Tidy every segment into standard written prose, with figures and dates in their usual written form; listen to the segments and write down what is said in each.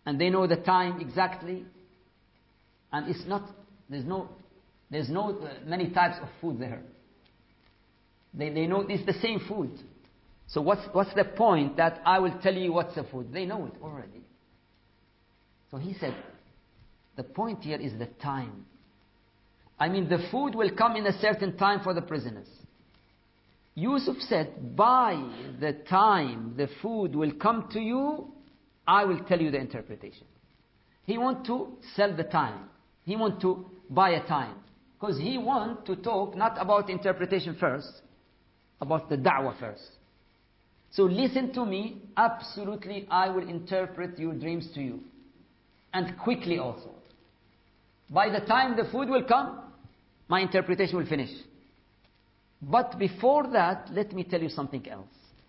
and they know the time exactly. And it's not, there's no many types of food there. They know it's the same food. So what's the point that I will tell you what's the food? They know it already. So he said, the point here is the time. I mean, the food will come in a certain time for the prisoners. Yusuf said, by the time the food will come to you, I will tell you the interpretation. He want to sell the time. He want to buy a time. Because he want to talk not about interpretation first, about the da'wah first. So listen to me, absolutely I will interpret your dreams to you. And quickly also. By the time the food will come, my interpretation will finish. But before that, let me tell you something else.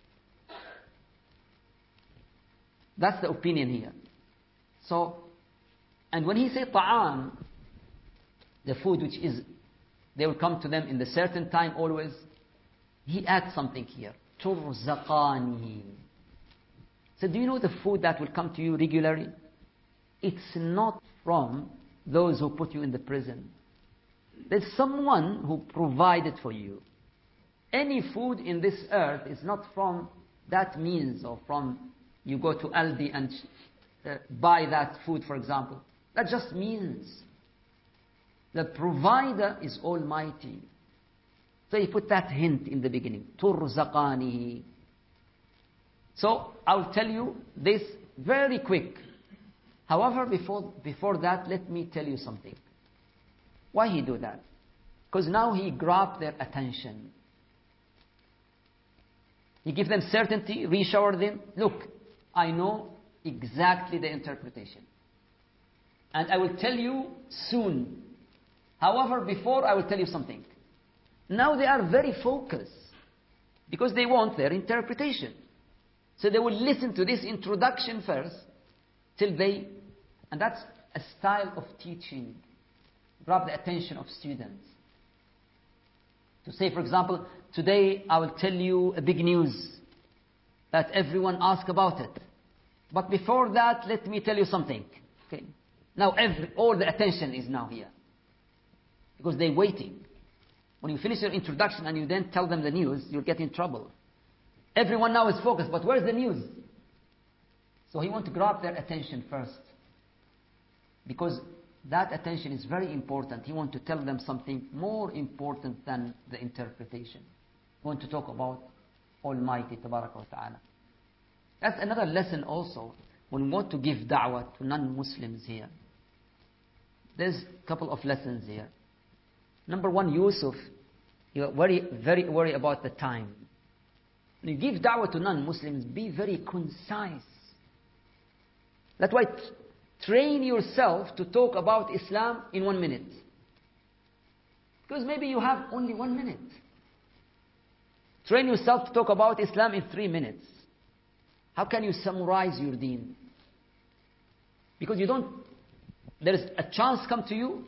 That's the opinion here. So, and when he said ta'am, the food which is, they will come to them in the certain time always, he adds something here. Turzaqani. So do you know the food that will come to you regularly? It's not from those who put you in the prison. There's someone who provided for you. Any food in this earth is not from that means or from you go to Aldi and buy that food, for example. That just means the provider is Almighty. So he put that hint in the beginning. Turzaqani. So I'll tell you this very quick. However, before that, let me tell you something. Why he do that? Because now he grabbed their attention. He gives them certainty, reassured them. Look, I know exactly the interpretation. And I will tell you soon. However, before I will tell you something. Now they are very focused. Because they want their interpretation. So they will listen to this introduction first. Till they, and that's a style of teaching. Grab the attention of students. To say, for example, today I will tell you a big news that everyone asks about it. But before that, let me tell you something. Okay. Now all the attention is now here. Because they're waiting. When you finish your introduction and you then tell them the news, you'll get in trouble. Everyone now is focused, but where's the news? So he wants to grab their attention first. Because that attention is very important. He wants to tell them something more important than the interpretation. He wants to talk about Almighty Tabaraka wa Ta'ala. That's another lesson also. When we want to give da'wah to non-Muslims here. There's a couple of lessons here. Number one, Yusuf, he was very worried about the time. When you give da'wah to non-Muslims, be very concise. That's why train yourself to talk about Islam in 1 minute. Because maybe you have only 1 minute. Train yourself to talk about Islam in 3 minutes. How can you summarize your deen? Because there is a chance come to you.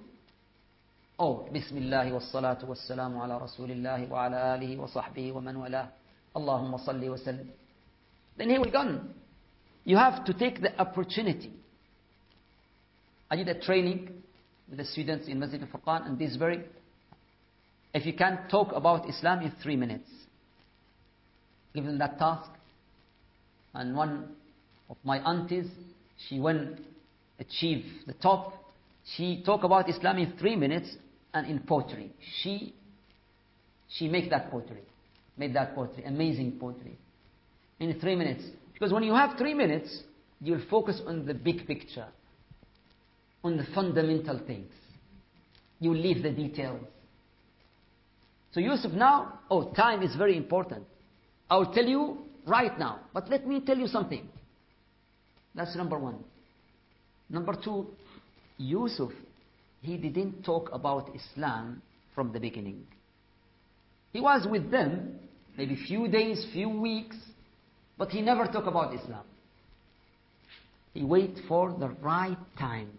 Oh, Bismillah wa salatu wa salamu ala Rasulillah wa ala alihi wa sahbihi wa man wala. Allahumma salli wa sallim. Then he will gone. You have to take the opportunity. I did a training with the students in Masjid al-Furqan, and this very, if you can talk about Islam in 3 minutes. Give them that task. And one of my aunties, she went achieve the top. She talked about Islam in 3 minutes and in poetry. She made that poetry, amazing poetry, in 3 minutes. Because when you have 3 minutes, you'll focus on the big picture, on the fundamental things. You leave the details. So Yusuf now, time is very important. I will tell you right now, but let me tell you something. That's number one. Number two, Yusuf, he didn't talk about Islam from the beginning. He was with them, maybe few days, few weeks, but he never talked about Islam. He waited for the right time.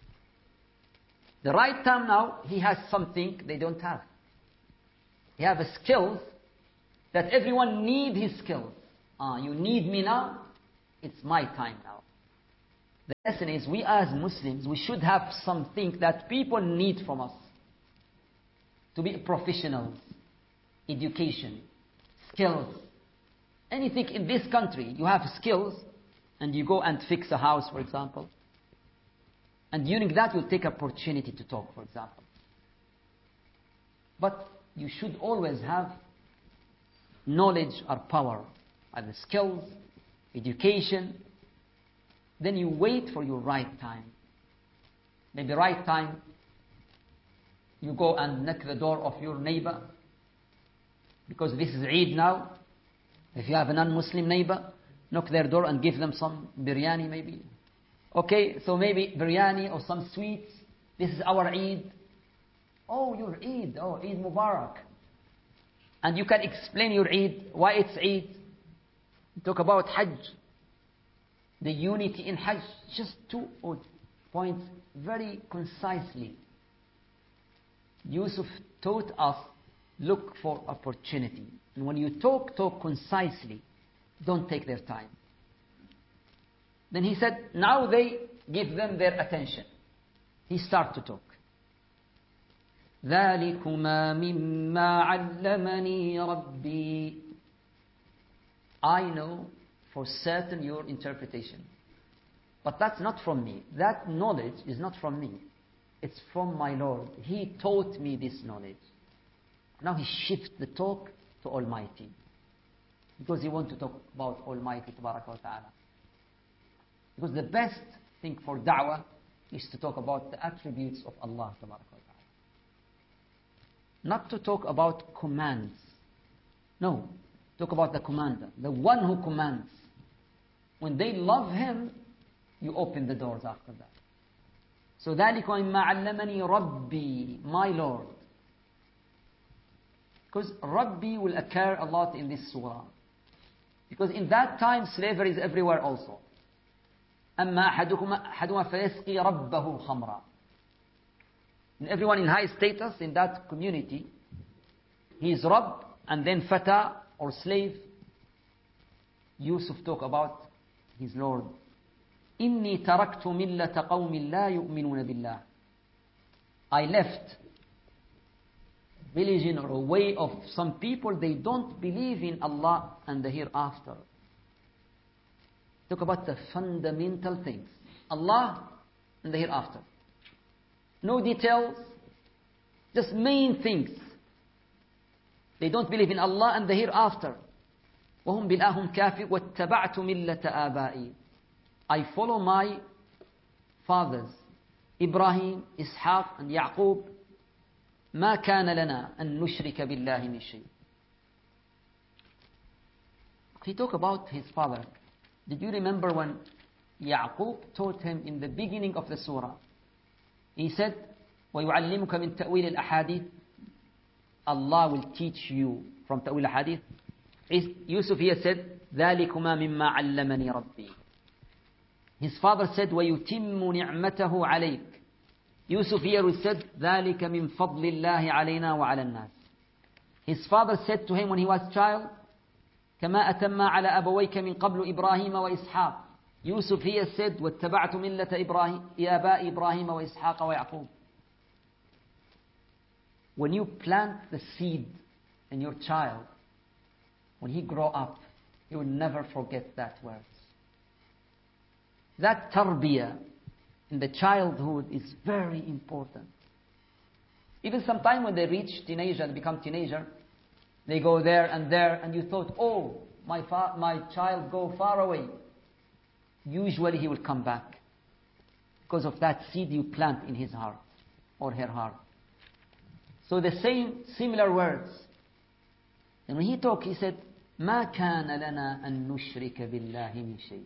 The right time now, he has something they don't have. He has a skill that everyone needs his skills. You need me now? It's my time now. The lesson is, we as Muslims, we should have something that people need from us. To be professionals, education, skills. Anything in this country, you have skills, and you go and fix a house, for example. And during that, you'll take opportunity to talk, for example. But you should always have knowledge or power, either skills, education. Then you wait for your right time. Maybe right time, you go and knock the door of your neighbor, because this is Eid now. If you have a non-Muslim neighbor, knock their door and give them some biryani maybe. Okay, so maybe biryani or some sweets. This is our Eid. Oh, your Eid. Oh, Eid Mubarak. And you can explain your Eid, why it's Eid. Talk about Hajj. The unity in Hajj. Just 2 points very concisely. Yusuf taught us, look for opportunity. And when you talk concisely. Don't take their time. Then he said, now they give them their attention. He started to talk. ذَلِكُمَا مِمَّا عَلَّمَنِي رَبِّي. I know for certain your interpretation. But that's not from me. That knowledge is not from me. It's from my Lord. He taught me this knowledge. Now he shifts the talk to Almighty. Because he wants to talk about Almighty Tabaraka wa Ta'ala. Because the best thing for da'wah is to talk about the attributes of Allah Tabaraka wa Ta'ala. Not to talk about commands. No. Talk about the commander. The one who commands. When they love him, you open the doors after that. So ذَلِكَ مِمَّا عَلَّمَنِي رَبِّي. My Lord. Because Rabbi will occur a lot in this surah. Because in that time, slavery is everywhere also. أَمَّا أَحَدُهُمَا فَيَسْقِي رَبَّهُ خَمْرًا. And everyone in high status in that community, he is Rabb, and then Fata or slave. Yusuf talk about his Lord. إِنِّي تَرَكْتُ مِلَّةَ قَوْمٍ لَا يُؤْمِنُونَ بِاللَّهِ. I left religion or a way of some people, they don't believe in Allah and the hereafter. Talk about the fundamental things. Allah and the hereafter. No details, just main things. They don't believe in Allah and the hereafter. وَهُمْ بِالْآهُمْ كَافِرٌ وَاتَّبَعْتُ مِلَّةَ آبَائِي. I follow my fathers, Ibrahim, Ishaq and Yaqub. ما كان لنا أن نشرك بالله من شيء. He talked about his father. Did you remember when Yaqub taught him in the beginning of the surah? He said, وَيُعَلِّمُكَ مِن تَأْوِيلِ الْأَحَادِيثِ. Allah will teach you from تأويل الأحاديث. Yusuf here said, ذَلِكُمَا مِمَّا عَلَّمَنِي رَبِّي. His father said, وَيُتِمُّ نِعْمَتَهُ عَلَيْكَ. Yusuf here said, ذَلِكَ مِنْ فَضْلِ اللَّهِ عَلَيْنَا وَعَلَى النَّاسِ. His father said to him when he was a child, كَمَا أَتَمَّ عَلَى أَبَوَيْكَ مِنْ قَبْلُ إِبْرَاهِيمَ وَإِسْحَاقَ. Yusuf here said, وَاتَّبَعْتُ مِلَّةَ آبَاءِ إِبْرَاهِيمَ وَإِسْحَاقَ وَيَعْقُوبَ. When you plant the seed in your child, when he grow up, he will never forget that words. That tarbiyah in the childhood is very important. Even sometime when they reach teenager and become teenager, they go there, and you thought, oh, my child go far away. Usually he will come back because of that seed you plant in his heart or her heart. So the similar words. And when he talked, he said, ما كان لنا أن نشرك بالله من شيء.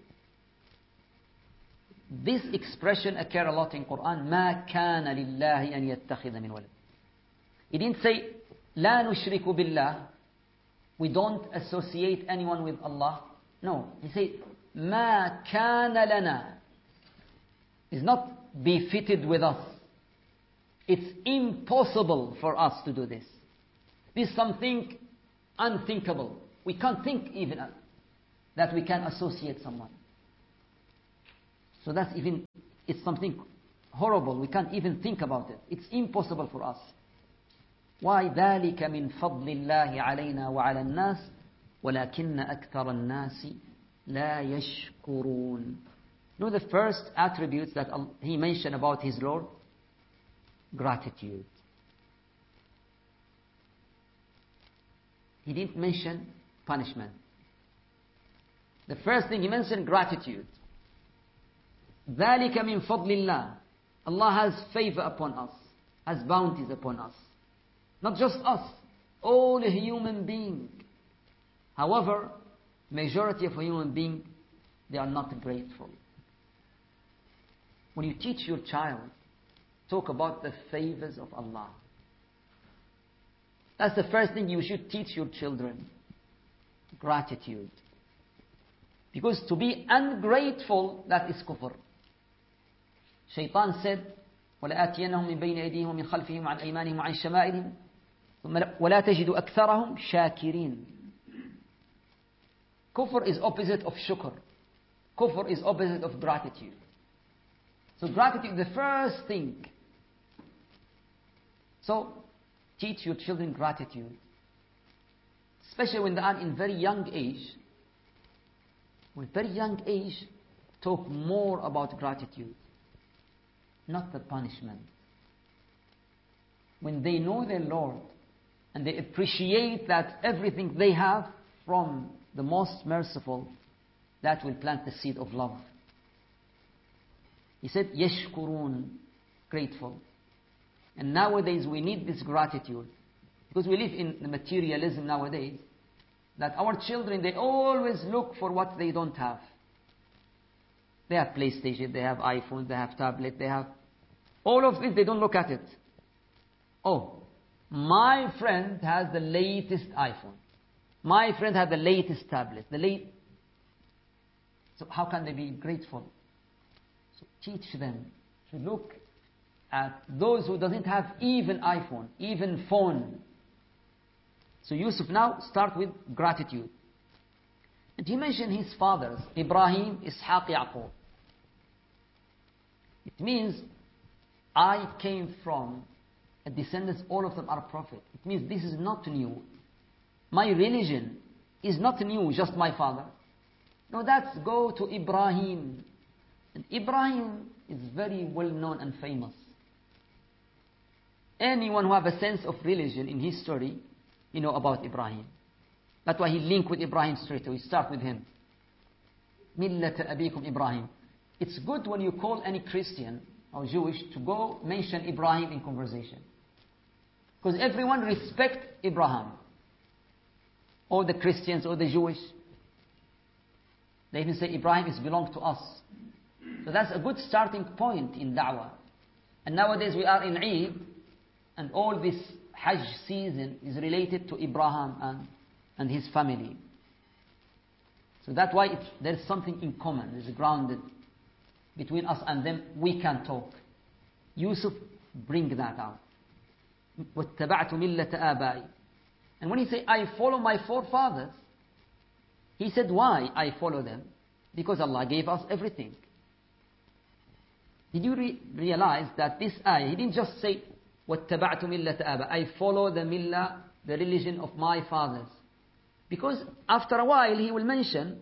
This expression occurs a lot in Quran. ما كان لله أن يتخذ من ولد. He didn't say لا نشرك بالله. We don't associate anyone with Allah. No, he said ما كان لنا. It's not befitted with us. It's impossible for us to do this. This is something unthinkable. We can't think even that we can associate someone. So that's even, it's something horrible. We can't even think about it. It's impossible for us. Why? ذَلِكَ مِنْ فَضْلِ اللَّهِ عَلَيْنَا وَعَلَى النَّاسِ وَلَكِنَّ أَكْثَرَ النَّاسِ لَا يَشْكُرُونَ. You know the first attributes that he mentioned about his Lord? Gratitude. He didn't mention punishment. The first thing he mentioned, gratitude. ذَلِكَ مِنْ فَضْلِ اللَّهِ. Allah has favor upon us, has bounties upon us. Not just us, all human beings. However, majority of human beings, they are not grateful. When you teach your child, talk about the favors of Allah. That's the first thing you should teach your children. Gratitude. Because to be ungrateful, that is kufr. Shaitan said, وَلَآتِيَنَّهُمْ مِنْ بَيْنِ أَيْدِيهِمْ وَمِنْ خَلْفِهِمْ وَعَنْ أَيْمَانِهِمْ وَعَنْ شَمَائِلِهِمْ وَلَا تَجِدُ أَكْثَرَهُمْ شَاكِرِينَ. Kufr is opposite of shukr. Kufr is opposite of gratitude. So gratitude, the first thing. So teach your children gratitude. Especially when they are in very young age. With very young age, talk more about gratitude. Not the punishment. When they know their Lord and they appreciate that everything they have from the most merciful, that will plant the seed of love. He said, yashkurun, grateful. And nowadays we need this gratitude. Because we live in the materialism nowadays, that our children, they always look for what they don't have. They have PlayStation, they have iPhone, they have tablet, they have... all of this, they don't look at it. Oh, my friend has the latest iPhone. My friend has the latest tablet. So how can they be grateful? So teach them to look at those who doesn't have even iPhone, even phone. So Yusuf now start with gratitude. And he mentioned his fathers, Ibrahim, Ishaq, Yaqub. It means I came from a descendants, all of them are prophet. It means this is not new. My religion is not new, just my father. No, that's go to Ibrahim. And Ibrahim is very well known and famous. Anyone who have a sense of religion in history, you know about Ibrahim. That's why he linked with Ibrahim straight away. Start with him. Millata abikum Ibrahim. It's good when you call any Christian or Jewish to go mention Ibrahim in conversation. Because everyone respects Abraham. Or the Christians or the Jewish. They even say Ibrahim is belong to us. So that's a good starting point in da'wah. And nowadays we are in Eid, and all this Hajj season is related to Abraham and his family. So that's why there's something in common, it's grounded between us and them. We can talk. Yusuf, bring that out. وَاتَّبَعْتُ مِلَّةَ آبَائِ. And when he said, I follow my forefathers, he said, why I follow them? Because Allah gave us everything. Did you realize that this ayah, he didn't just say, وَاتَّبَعْتُ مِلَّةَ آبَائِ, I follow the millah, the religion of my fathers. Because after a while he will mention,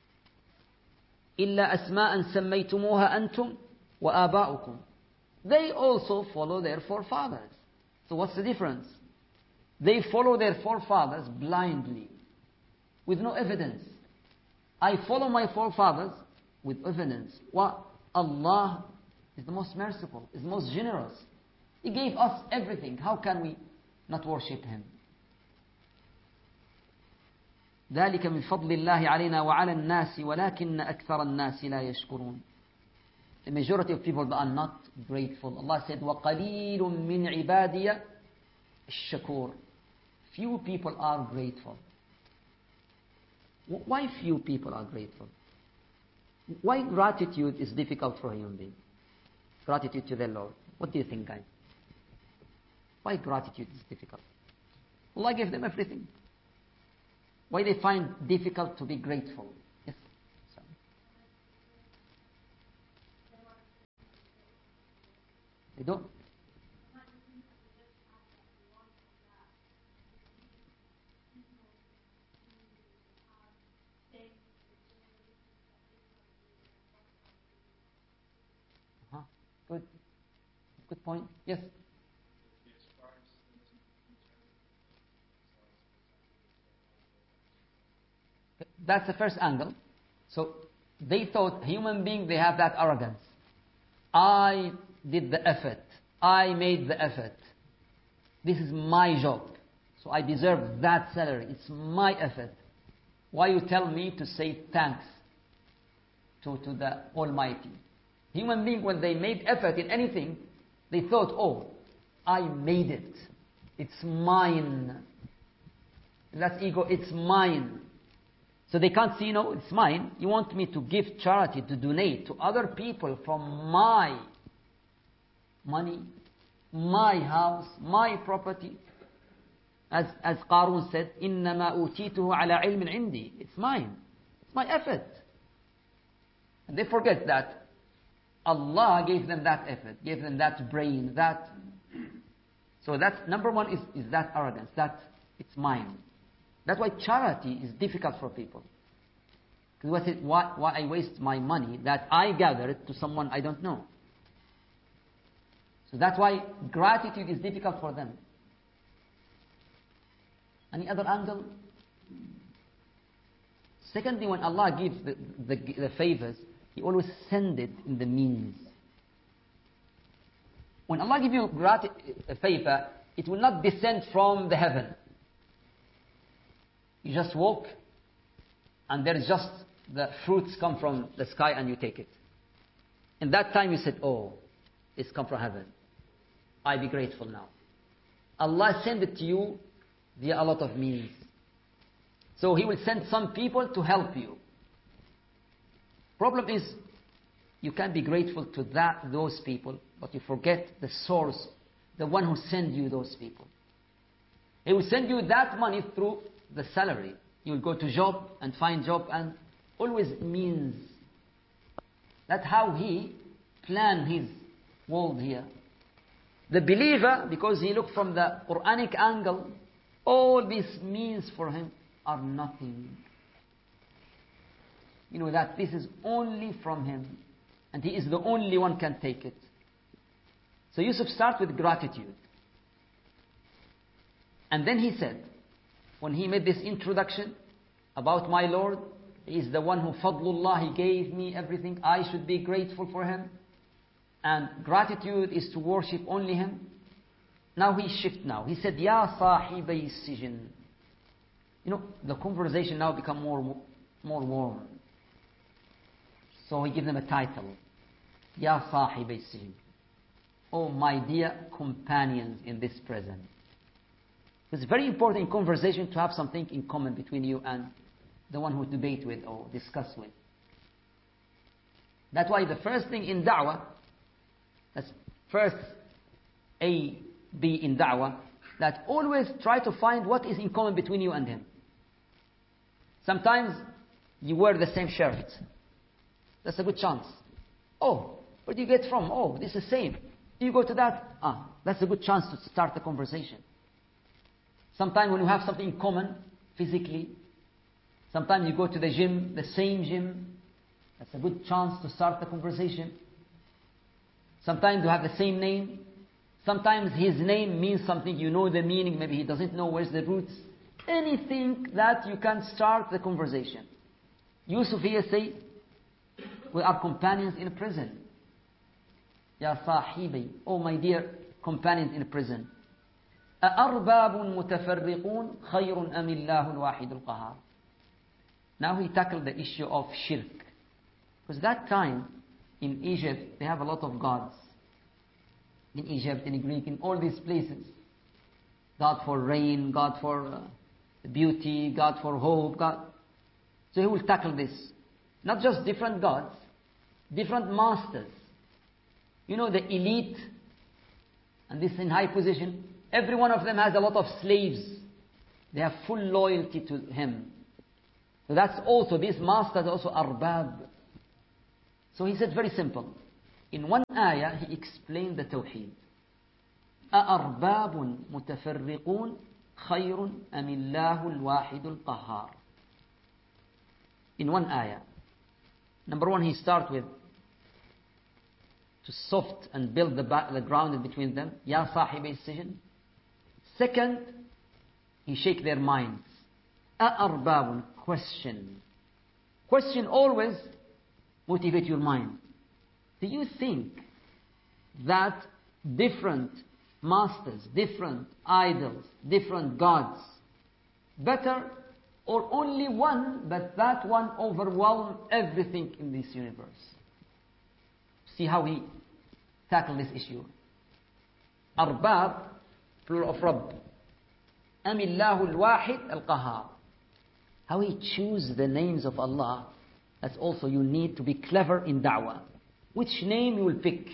إِلَّا أَسْمَاءً سَمَّيْتُمُوهَا أَنْتُمْ وَآبَاؤُكُمْ. They also follow their forefathers. So what's the difference? They follow their forefathers blindly, with no evidence. I follow my forefathers with evidence. What? Allah is the most merciful, is the most generous. He gave us everything. How can we not worship Him? ذلك من فضل الله علينا وعلى الناس ولكن أكثر الناس لا يشكرون. The majority of people are not grateful. Allah said, وَقَلِيلٌ مِّنْ عِبَادِيَ الشَّكُورِ. Few people are grateful. Why few people are grateful? Why gratitude is difficult for a human being? Gratitude to the Lord. What do you think, guys? Why gratitude is difficult? Allah gave them everything. Why they find difficult to be grateful? Yes. They don't. Uh-huh. Good. Good point. Yes. That's the first angle. So they thought human beings, they have that arrogance. I did the effort. I made the effort. This is my job. So I deserve that salary. It's my effort. Why you tell me to say thanks to the Almighty? Human beings, when they made effort in anything, they thought, oh, I made it. It's mine. And that's ego. It's mine. So they can't see, no, it's mine. You want me to give charity, to donate to other people from my money, my house, my property. As Qarun said, إِنَّمَا أُوتِيتُهُ عَلَى عِلْمٍ عِنْدِي. It's mine. It's my effort. And they forget that Allah gave them that effort, gave them that brain, that. So that's, number one is that arrogance, that it's mine. That's why charity is difficult for people. Because why I waste my money that I gathered to someone I don't know? So that's why gratitude is difficult for them. Any other angle? Secondly, when Allah gives the favors, He always sends it in the means. When Allah gives you a favor, it will not descend from the heaven. You just walk, and there is just the fruits come from the sky, and you take it. In that time, you said, "Oh, it's come from heaven. I be grateful now." Allah send it to you via a lot of means. So He will send some people to help you. Problem is, you can be grateful to those people, but you forget the source, the one who sent you those people. He will send you that money through the salary. You will go to job and find job, and always means. That's how He planned His world here. The believer, because he looked from the Quranic angle, all these means for him are nothing. You know that this is only from Him, and He is the only one can take it. So Yusuf starts with gratitude. And then he said, when he made this introduction about my Lord, He is the one who Fadlullah, He gave me everything, I should be grateful for Him. And gratitude is to worship only Him. Now he shifts now. He said, Ya sahibay sijin. You know, the conversation now become more warm. So he gives them a title. Ya sahibay sijin. Oh, my dear companions in this present. It's very important in conversation to have something in common between you and the one who debate with or discuss with. That's why the first thing in da'wah, that's first A, B in da'wah, that always try to find what is in common between you and him. Sometimes you wear the same shirt. That's a good chance. Oh, where do you get from? Oh, this is the same. Do you go to that? That's a good chance to start the conversation. Sometimes when you have something in common, physically, sometimes you go to the gym, the same gym, that's a good chance to start the conversation. Sometimes you have the same name. Sometimes his name means something, you know the meaning, maybe he doesn't know where's the roots. Anything that you can start the conversation. Yusuf here say, we are companions in prison. Ya sahibi, oh my dear companions in prison. أَأَرْبَابٌ مُتَفَرِّقُونَ خَيْرٌ أَمِ اللَّهُ الْوَاحِدُ الْقَهَارُ. Now he tackled the issue of shirk. Because that time, in Egypt, they have a lot of gods. In Egypt, in Greek, in all these places. God for rain, God for beauty, God for hope, God. So he will tackle this. Not just different gods, different masters. You know, the elite, and this in high position, every one of them has a lot of slaves. They have full loyalty to him. So that's also, these masters also arbab. So he said very simple. In one ayah, he explained the Tawheed. أَأَرْبَابٌ مُتَفَرِّقُونَ خَيْرٌ أَمِ اللَّهُ الْوَاحِدُ الْقَهَّارُ. In one ayah. Number one, he starts with to soft and build the ground in between them. Ya sahibi sijn. Second, he shake their minds. أَأَرْبَابٌ. Question. Question always motivate your mind. Do you think that different masters, different idols, different gods, better or only one, but that one overwhelmed everything in this universe? See how he tackled this issue. Arbab, plural of Rabb. Amillahu al-Wahid al-Qahar. How he choose the names of Allah. That's also you need to be clever in da'wah. Which name you will pick?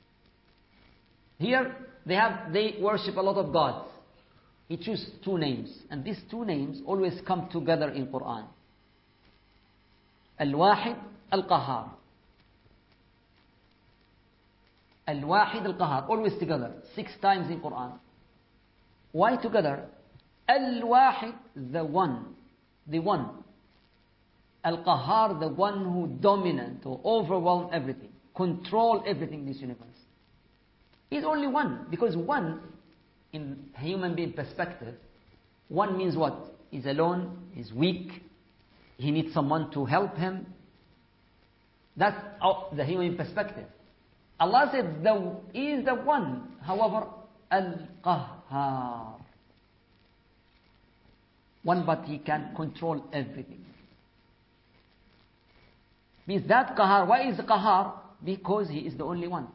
Here they worship a lot of gods. He choose two names, and these two names always come together in Quran. Al-Wahid al-Qahar. Al-Wahid al-Qahar, always together, 6 times in Quran. Why together? Al-Wahid, the one. Al-Qahar, the one who dominant, who overwhelm everything, control everything in this universe. He's only one, because one, in human being perspective, one means what? He's alone, he's weak, he needs someone to help him. That's the human perspective. Allah said, He is the one, however, Al-Qahhar. One, but he can control everything. Means that Qahar, why is Qahar? Because he is the only one.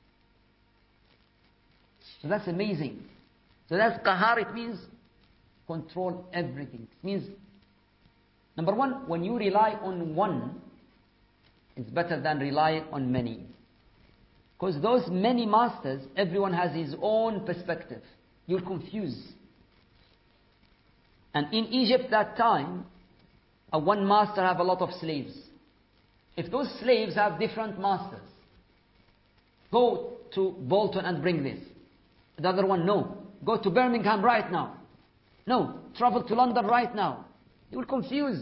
So that's amazing. So that's Qahar, it means control everything. It means, number one, when you rely on one, it's better than relying on many. Because those many masters, everyone has his own perspective. You're confused. And in Egypt that time, one master have a lot of slaves. If those slaves have different masters, go to Bolton and bring this. The other one, no. Go to Birmingham right now. No. Travel to London right now. You will confuse.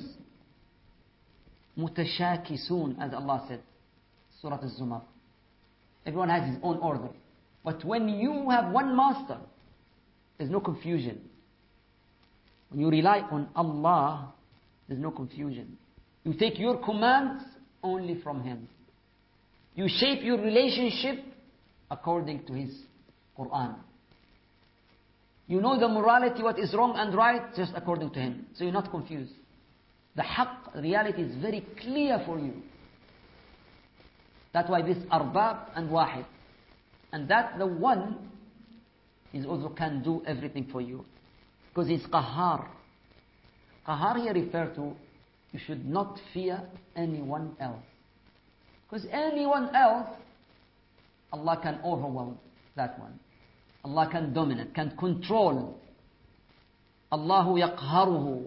Mutashakisun, as Allah said. Surah Al-Zumar. Everyone has his own order. But when you have one master, there's no confusion. When you rely on Allah, there's no confusion. You take your commands only from Him. You shape your relationship according to His Quran. You know the morality, what is wrong and right, just according to Him. So you're not confused. The haqq, reality is very clear for you. That's why this arbab and wahid. And that the one is also can do everything for you. Because he's qahar. Qahar here refer to, you should not fear anyone else. Because anyone else, Allah can overwhelm that one. Allah can dominate, can control. Allahu yaqharuhu.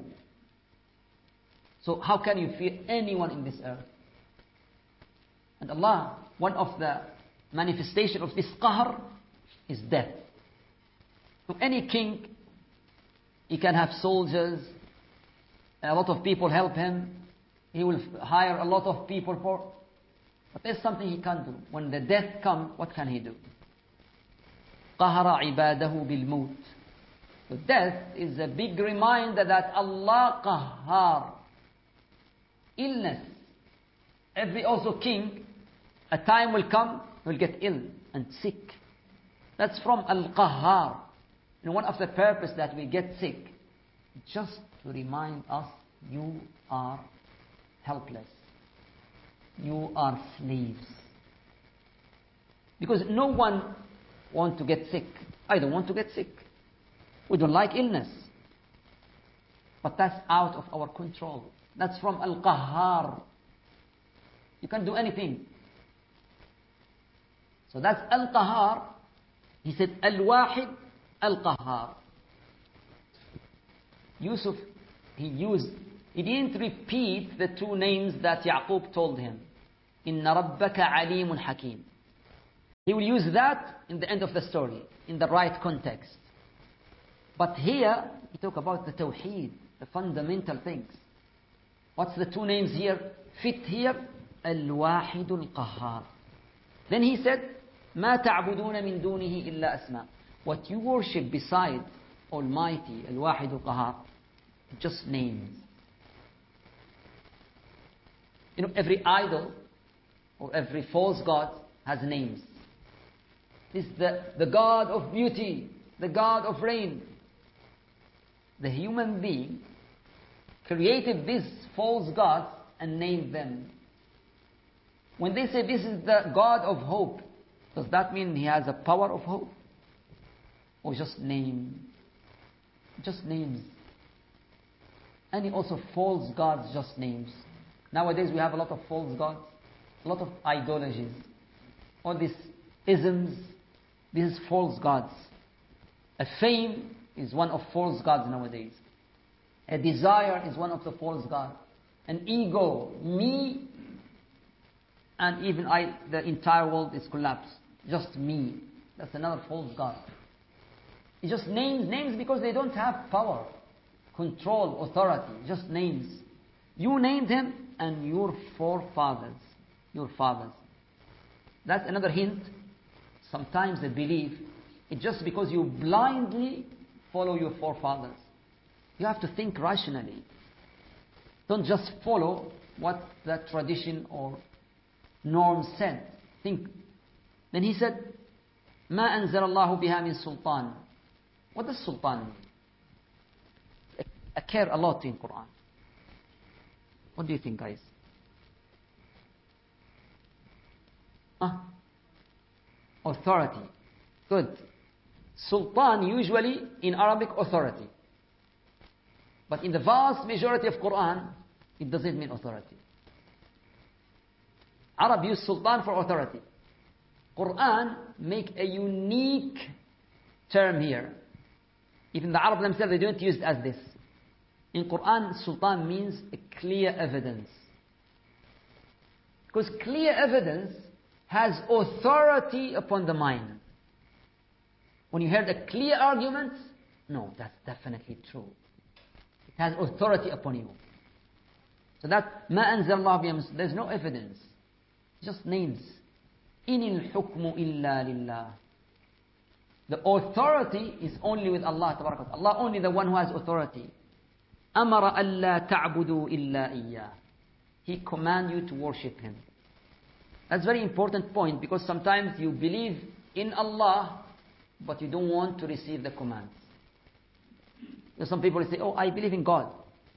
So how can you fear anyone in this earth? And Allah, one of the manifestation of this qahr is death. So any king, he can have soldiers, a lot of people help him, he will hire a lot of people for, but there's something he can't do. When the death comes, what can he do? قَهَرَ عِبَادَهُ بِالْمَوْتِ. So death is a big reminder that Allah qahhar. Illness. Every also king, a time will come, will get ill and sick. That's from Al-Qahhar. And one of the purpose that we get sick, just to remind us, you are helpless. You are slaves. Because no one wants to get sick. I don't want to get sick. We don't like illness. But that's out of our control. That's from Al-Qahhar. You can't do anything. So that's Al-Qahhar. He said Al-Wahid Al-Qahhar. Yusuf, he didn't repeat the two names that Yaqub told him. Inna rabbaka alimun hakim. He will use that in the end of the story, in the right context. But here, he talk about the tawheed, the fundamental things. What's the two names here? Fit here, Al-Wahid Al-Qahhar. Then he said, مَا تَعْبُدُونَ مِن دُونِهِ إِلَّا أَسْمَاء. What you worship beside Almighty, Al-Wahid Al-Qahhar, just names. You know, every idol or every false god has names. This is the god of beauty, the god of rain. The human being created these false gods and named them. When they say this is the God of hope, does that mean he has a power of hope? Or just name? Just names. And also false gods, just names. Nowadays we have a lot of false gods, a lot of ideologies. All these isms, these false gods. A fame is one of false gods nowadays. A desire is one of the false gods. An ego, me, and even the entire world is collapsed. Just me. That's another false god. It's just names because they don't have power, control, authority. Just names. You named him and your forefathers. Your fathers. That's another hint. Sometimes the belief, it's just because you blindly follow your forefathers. You have to think rationally. Don't just follow what the tradition or norm said. Think. Then he said, مَا أَنزَلَ اللَّهُ بِهَا مِن سُلْطَانٍ. What does sultan mean? I care a lot in Quran. What do you think, guys? Authority. Good. Sultan usually in Arabic authority. But in the vast majority of Quran, it doesn't mean authority. Arab use sultan for authority. Quran make a unique term here. Even the Arab themselves, they don't use it as this. In Quran, sultan means a clear evidence. Because clear evidence has authority upon the mind. When you heard a clear argument, no, that's definitely true. It has authority upon you. So that, مَا أَنزَلَ اللَّهُ بِهَا. There's no evidence. Just names. إِنِ الْحُكْمُ إِلَّا لِلَّهِ. The authority is only with Allah. Allah only the one who has authority. أَمَرَ أَلَّا تَعْبُدُوا إِلَّا إِيَّاهِ. He commands you to worship Him. That's a very important point, because sometimes you believe in Allah, but you don't want to receive the commands. You know, some people say, oh, I believe in God.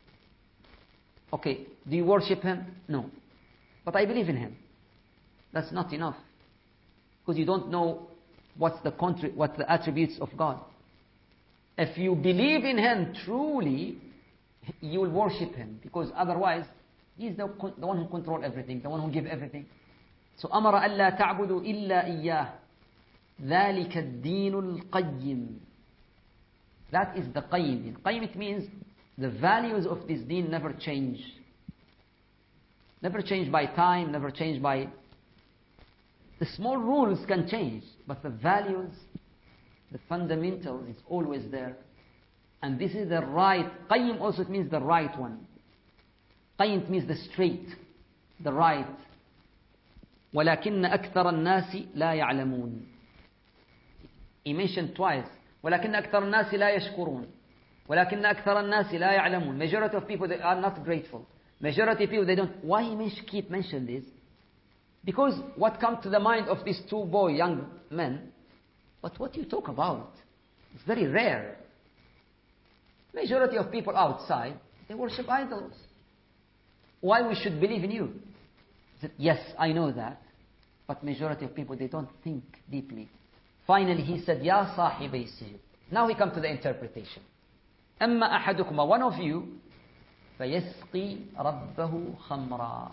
Okay, do you worship Him? No. But I believe in Him. That's not enough. Because you don't know what's the attributes of God. If you believe in Him truly, you will worship Him. Because otherwise, He's the one who controls everything, the one who gives everything. So, أَمَرَ أَلَّا تَعْبُدُوا إِلَّا إِيَّاهِ ذَلِكَ الدِّينُ الْقَيِّمُ. That is the qayyim. Qayyim, it means the values of this deen never change. Never change by time, never change by... The small rules can change, but the values, the fundamentals is always there. And this is the right. Qayyim also means the right one. Qayyim means the straight, the right. وَلَكِنَّ أَكْثَرَ النَّاسِ لَا يَعْلَمُونَ. He mentioned twice. وَلَكِنَّ أَكْثَرَ النَّاسِ لَا يَشْكُرُونَ. وَلَكِنَّ أَكْثَرَ النَّاسِ لَا يَعْلَمُونَ. Majority of people, they are not grateful. Majority of people, they don't. Why he keep mentioning this? Because what comes to the mind of these two young men, but what you talk about, it's very rare. Majority of people outside, they worship idols. Why we should believe in you? He said, yes, I know that. But majority of people, they don't think deeply. Finally, he said, Ya sahibay sijin. Now he comes to the interpretation. أما أحدكما, one of you, فيسقي ربه خمرا.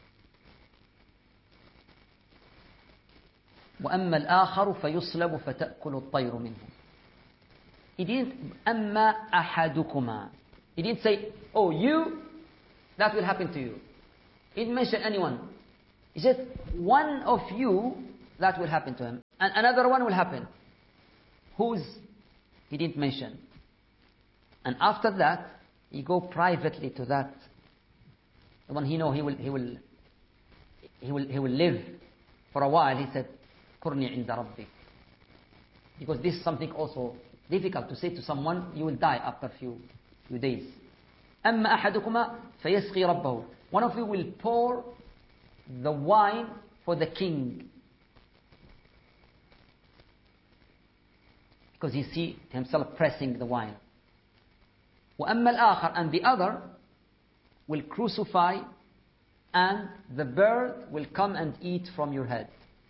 وأما الآخر فيصلب فتأكل الطير منه. He didn't, أما أحدكما. He didn't say, oh, you, that will happen to you. He didn't mention anyone. He said, one of you, that will happen to him. And another one will happen. Whose? He didn't mention. And after that, he go privately to that. The one he know he will live for a while. He said, "Kurni inda rabbik." Because this is something also difficult to say to someone. You will die after few days. أما أحدكما فيسقي ربه. One of you will pour the wine for the king. Because he see himself pressing the wine. وأما الآخر, and the other will crucify, and the bird will come and eat from your head.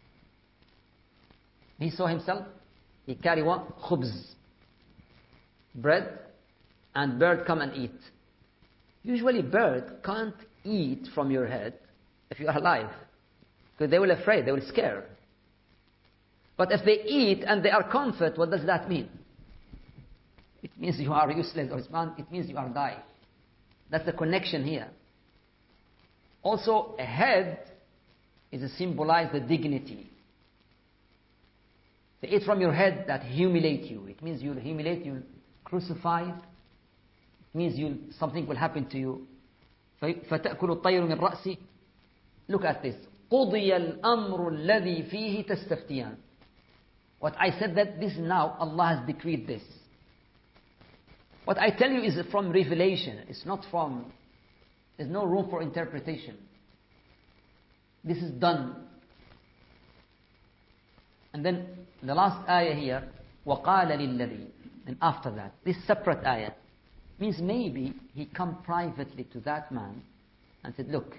He saw himself, he carry one khubz, bread, and bird come and eat. Usually bird can't eat from your head if you are alive, because they will afraid, they will scare. But if they eat and they are comfort, what does that mean? It means you are useless, or it means you are dying. That's the connection here. Also, a head is to symbolize the dignity. They eat from your head, that humiliate you. It means you'll humiliate, you'll crucify. It means something will happen to you. فَتَأْكُلُ الطَّيْرُ مِنْ رَأْسِ. Look at this. قُضِيَ الْأَمْرُ الَّذِي فِيهِ تَسْتَفْتِيَانِ. What I said, that this now, Allah has decreed this. What I tell you is from revelation. It's not from, there's no room for interpretation. This is done. And then the last ayah here, وَقَالَ لِلَّذِي. And after that, this separate ayah, means maybe he come privately to that man and said, look,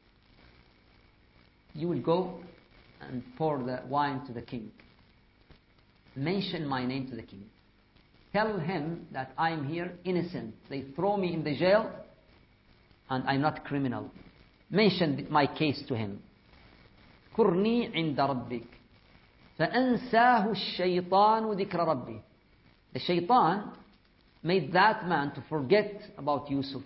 you will go and pour the wine to the king. Mention my name to the king. Tell him that I'm here innocent. They throw me in the jail and I'm not criminal. Mention my case to him. كُرْنِي عِنْدَ رَبِّكَ فَأَنْسَاهُ الشَّيْطَانُ ذِكْرَ رَبِّهِ. The shaitan made that man to forget about Yusuf.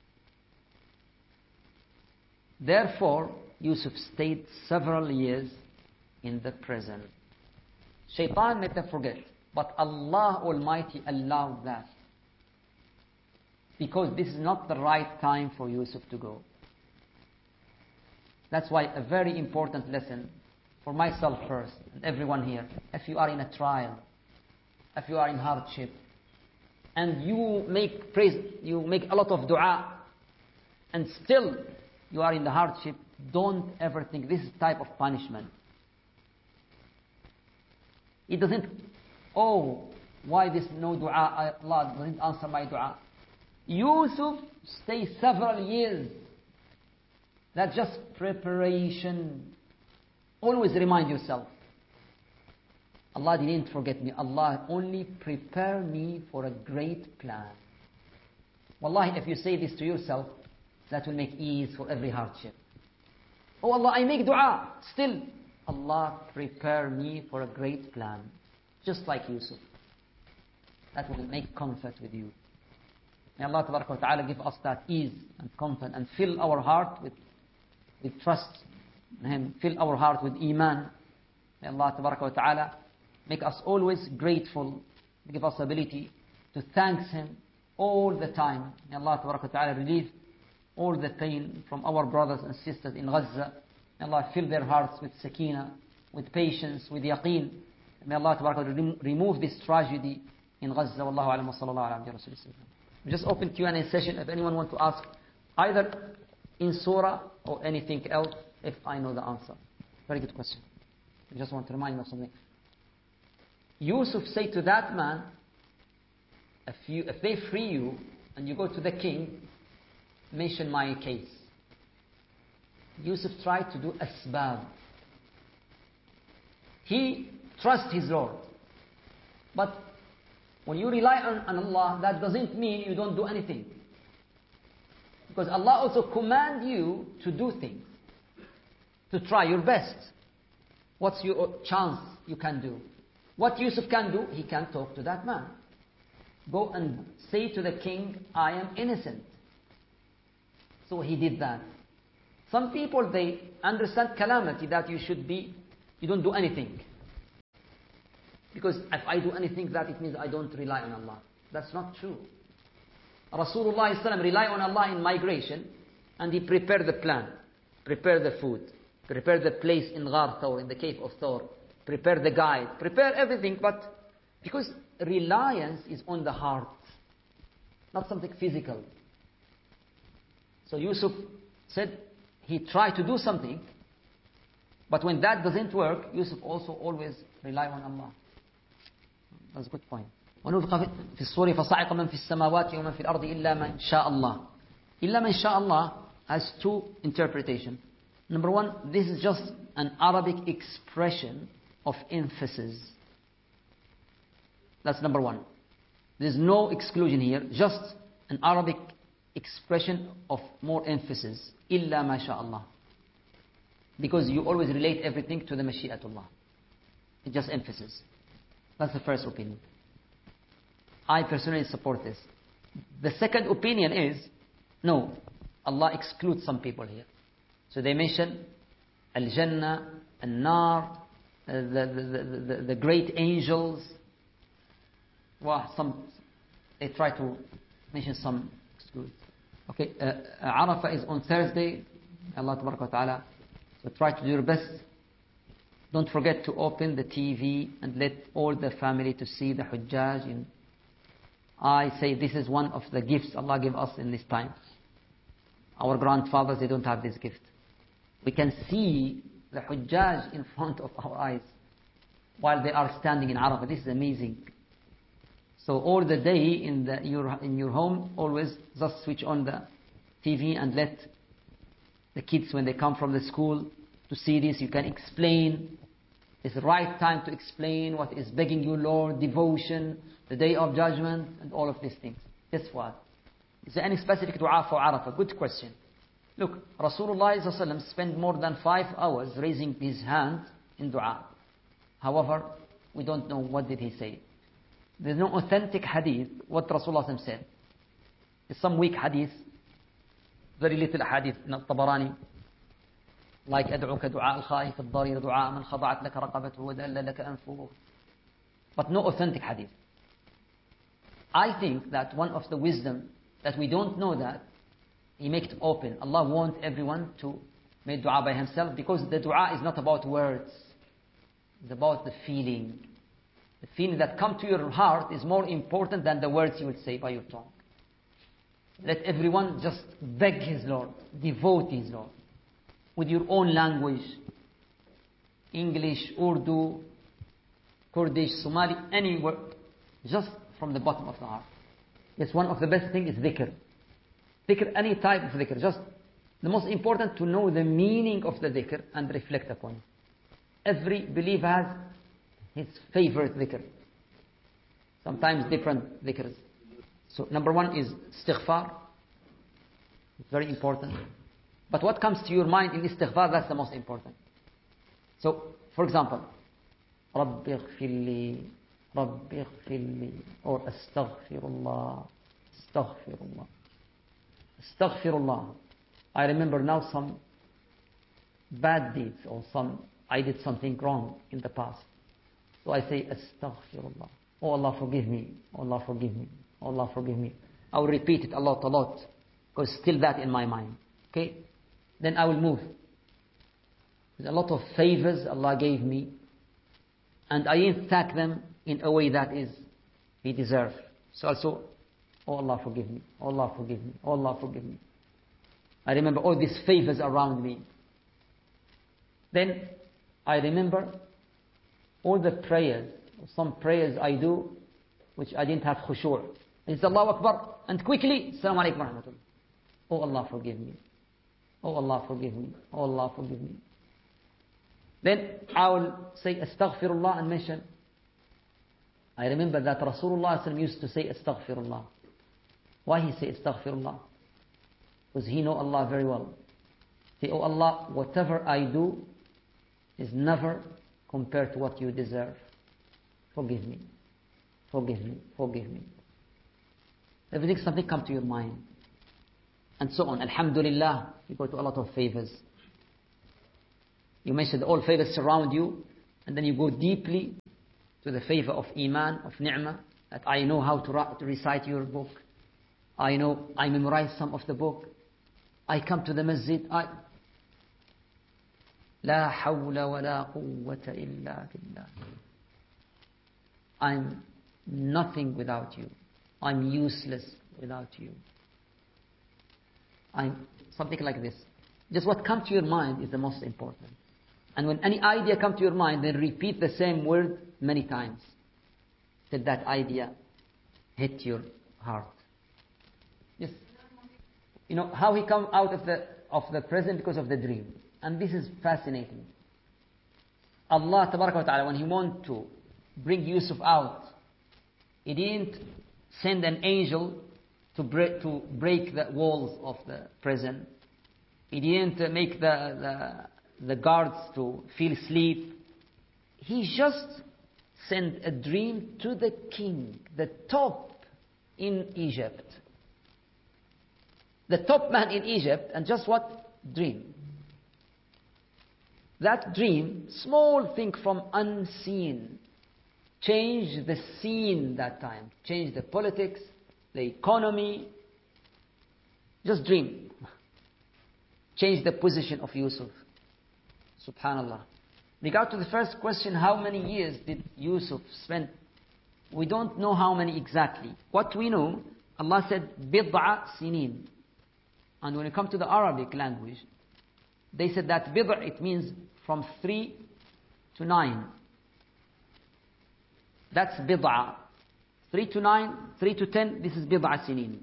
Therefore, Yusuf stayed several years in the prison. Shaitan made them forget. But Allah Almighty allowed that. Because this is not the right time for Yusuf to go. That's why a very important lesson for myself first, and everyone here, if you are in a trial, if you are in hardship, and you make praise, you make a lot of dua, and still you are in the hardship, don't ever think this is type of punishment. It doesn't, oh, why this no dua, Allah doesn't answer my dua. Yusuf stayed several years. That's just preparation. Always remind yourself, Allah didn't forget me. Allah only prepared me for a great plan. Wallahi, if you say this to yourself, that will make ease for every hardship. Oh Allah, I make dua. Still, Allah prepare me for a great plan. Just like Yusuf. That will make comfort with you. May Allah Tabaraka wa Ta'ala give us that ease and comfort and fill our heart with trust in Him. Fill our heart with Iman. May Allah Tabaraka wa Ta'ala make us always grateful. Give us ability to thank Him all the time. May Allah Tabaraka wa Ta'ala relieve all the pain from our brothers and sisters in Gaza. May Allah fill their hearts with sakina, with patience, with yaqeen. May Allah Tabaraka wa Ta'ala remove this tragedy in Gaza. Wallahu alam wa sallallahu ala abdi rasulih. We just open Q&A session if anyone wants to ask either in surah or anything else, if I know the answer. Very good question. I just want to remind you of something. Yusuf said to that man, if they free you and you go to the king, mention my case. Yusuf tried to do asbab. He trusts his Lord. But when you rely on Allah, that doesn't mean you don't do anything. Because Allah also commands you to do things. To try your best. What's your chance you can do? What Yusuf can do, he can talk to that man. Go and say to the king, I am innocent. So he did that. Some people, they understand calamity, that you don't do anything. because if I do anything that it means I don't rely on Allah. That's not true. Rasulullah ﷺ relied on Allah in migration, and he prepared the plan, prepared the food, prepared the place in Ghar Thawr, in the cave of Thawr, prepared the guide, prepared everything, but because reliance is on the heart, not something physical. So Yusuf said he tried to do something, but when that doesn't work, Yusuf also always rely on Allah. That's a good point. ونفخ في الصور فصعق من في السماوات ومن في الأرض إلا من شاء الله. إلا من شاء الله has two interpretations. Number one, this is just an Arabic expression of emphasis. That's number one. There's no exclusion here, just an Arabic expression of more emphasis. إلا ما شاء الله. Because you always relate everything to the Mashi'atullah. It's just emphasis. That's the first opinion. I personally support this. The second opinion is, no, Allah excludes some people here. So they mention Al-Jannah, Al-Nar, the great angels. Well, they try to mention some exclude. Okay, Arafah is on Thursday. Allah Tabaraka wa Ta'ala. So try to do your best. Don't forget to open the TV and let all the family to see the Hujjaj. I say this is one of the gifts Allah gave us in this time. Our grandfathers, they don't have this gift. We can see the Hujjaj in front of our eyes while they are standing in Arafah. This is amazing. So all the day in your home, always just switch on the TV and let the kids, when they come from the school, to see this. You can explain. It's the right time to explain what is begging you, Lord, devotion, the day of judgment, and all of these things. Guess what? Is there any specific dua for Arafah? Good question. Look, Rasulullah ﷺ spent more than 5 hours raising his hand in dua. However, we don't know what did he say. There's no authentic hadith what Rasulullah ﷺ said. There's some weak hadith, very little hadith in Al-Tabarani, like أدعوك دعاء الخائف الضرير دعاء من خضعت لك رقبته ودل لك أنفه. But no authentic hadith. I think that one of the wisdom that we don't know that He made it open. Allah wants everyone to make dua by himself, because the dua is not about words. It's about the feeling. The feeling that comes to your heart is more important than the words you will say by your tongue. Let everyone just beg his Lord, devote his Lord, with your own language, English, Urdu, Kurdish, Somali, any word, just from the bottom of the heart. Yes, one of the best things is dhikr. Dhikr, any type of dhikr. Just the most important to know the meaning of the dhikr and reflect upon it. Every believer has his favorite dhikr. Sometimes different dhikrs. So number one is istighfar. It's very important. But what comes to your mind in istighfar, that's the most important. So, for example, رَبِّ اغْفِرْ لِي رَبِّ اغْفِرْ لِي, or astaghfirullah, astaghfirullah, astaghfirullah. I remember now some bad deeds, or I did something wrong in the past. So I say astaghfirullah. Oh Allah, forgive me. Oh Allah, forgive me. Oh Allah, forgive me. I will repeat it a lot, because still that in my mind. Okay? Then I will move. There's a lot of favors Allah gave me, and I didn't thank them in a way that is He deserved. So also, oh Allah, forgive me. Oh Allah, forgive me. Oh Allah, forgive me. I remember all these favors around me. Then I remember all the prayers, some prayers I do which I didn't have khushu'. I say Allahu Akbar, and quickly, Assalamu alaikum wa rahmatullah. Oh Allah, forgive me. Oh Allah, forgive me. Oh Allah, forgive me. Then I will say astaghfirullah and mention. I remember that Rasulullah used to say astaghfirullah. Why he say astaghfirullah? Because he know Allah very well. Say, oh Allah, whatever I do is never compared to what you deserve. Forgive me. Forgive me. Forgive me. Everything, something come to your mind. And so on. Alhamdulillah, you go to a lot of favors. You mentioned all favors surround you, and then you go deeply to the favor of Iman, of Ni'mah, that I know how to recite your book. I memorize some of the book. I come to the masjid. لا حول ولا قوة إلا بالله. I'm nothing without you. I'm useless without you. Something like this. Just what comes to your mind is the most important. And when any idea comes to your mind, then repeat the same word many times till that idea hit your heart. Yes. You know how he come out of the present because of the dream. And this is fascinating. Allah Tabaraka wa Ta'ala, when He wanted to bring Yusuf out, He didn't send an angel to break the walls of the prison. He didn't make the guards to feel sleep. He just sent a dream to the king, the top in Egypt. The top man in Egypt, and just what? Dream. That dream, small thing from unseen, changed the scene that time, changed the politics, the economy. Just dream. Changed the position of Yusuf. Subhanallah. Regard to the first question, how many years did Yusuf spend? We don't know how many exactly. What we know, Allah said, bid'a sinin. And when it comes to the Arabic language, they said that bid'a, it means from 3 to 9. That's bid'a. 3 to 9, 3 to 10, this is bid'a sinin.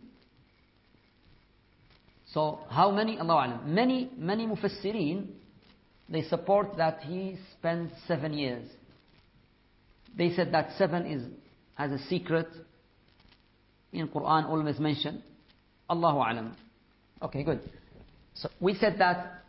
So how many? Allahu Alam. Many mufassirin, they support that he spent 7 years. They said that 7 has a secret in Quran, always mentioned. Allahu Alam. Okay, good. So we said that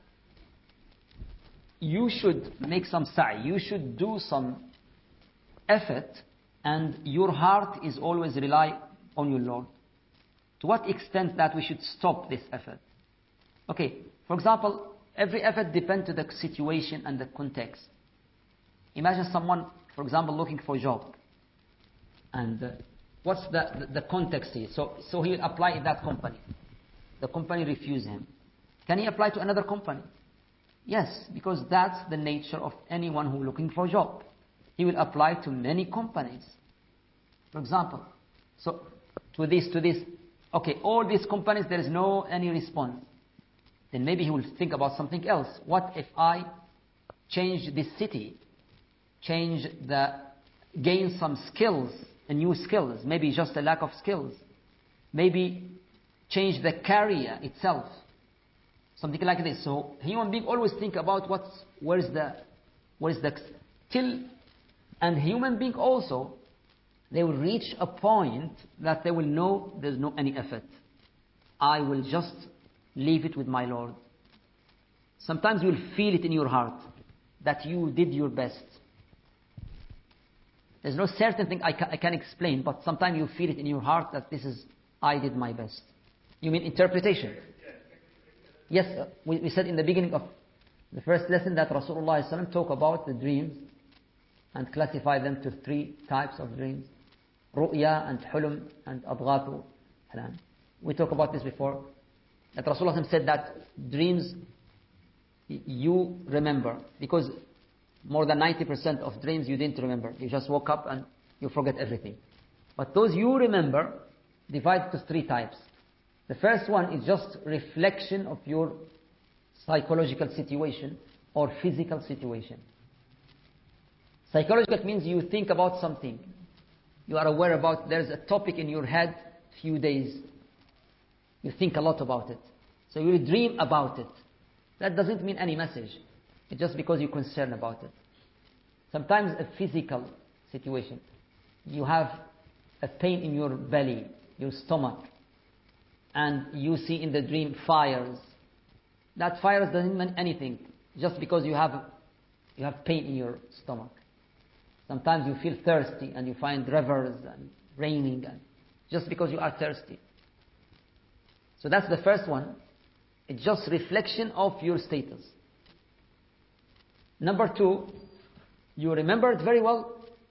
you should make some sa'i, you should do some effort, and your heart is always rely on your Lord. To what extent that we should stop this effort? Okay, for example, every effort depends on the situation and the context. Imagine someone, for example, looking for a job. And what's the context here? So he will apply in that company. The company refuses him. Can he apply to another company? Yes, because that's the nature of anyone who is looking for a job. He will apply to many companies. For example, so to this. Okay, all these companies, there is no any response. Then maybe he will think about something else. What if I change this city, gain some skills, new skills, maybe just a lack of skills, maybe change the career itself, something like this. So human being always think about and human being also, they will reach a point that they will know there's no any effort. I will just leave it with my Lord. Sometimes you will feel it in your heart that you did your best. There's no certain thing I can explain, but sometimes you feel it in your heart that I did my best. You mean interpretation? Yes, we said in the beginning of the first lesson that Rasulullah ﷺ talked about the dreams and classified them to 3 types of dreams. Ru'ya and hulum and adghatu halam. We talked about this before. That Rasulullah said that dreams you remember, because more than 90% of dreams you didn't remember. You just woke up and you forget everything. But those you remember, divided to 3 types. The first one is just reflection of your psychological situation or physical situation. Psychological means you think about something. You are aware about, there's a topic in your head, few days. You think a lot about it. So you dream about it. That doesn't mean any message. It's just because you're concerned about it. Sometimes a physical situation. You have a pain in your belly, your stomach. And you see in the dream fires. That fires doesn't mean anything. Just because you have pain in your stomach. Sometimes you feel thirsty and you find rivers and raining, and just because you are thirsty. So that's the first one. It's just reflection of your status. Number 2, you remember it very well,